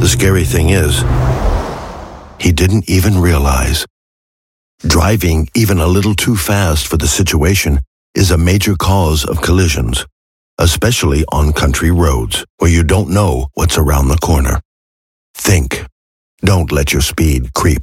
The scary thing is, he didn't even realize. Driving even a little too fast for the situation is a major cause of collisions, especially on country roads where you don't know what's around the corner. Think. Don't let your speed creep